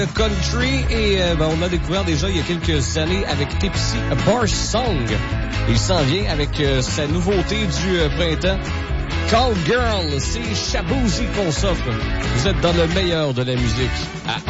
country et on a découvert déjà il y a quelques années avec Tipsy Bar Song. Il s'en vient avec sa nouveauté du printemps. Call Girl, c'est Shaboozey qu'on s'offre. Vous êtes dans le meilleur de la musique.